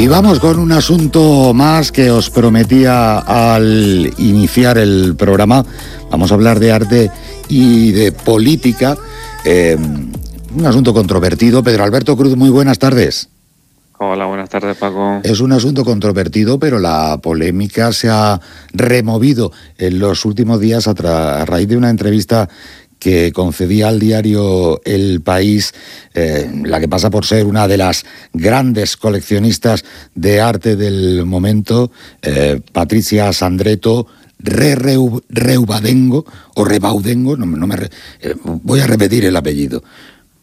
vamos con un asunto más que os prometía al iniciar el programa. Vamos a hablar de arte y de política. Un asunto controvertido. Pedro Alberto Cruz, muy buenas tardes. Hola, buenas tardes, Paco. Es un asunto controvertido, pero la polémica se ha removido en los últimos días a raíz de una entrevista que concedía al diario El País, la que pasa por ser una de las grandes coleccionistas de arte del momento, Patricia Sandretto Rebaudengo, voy a repetir el apellido,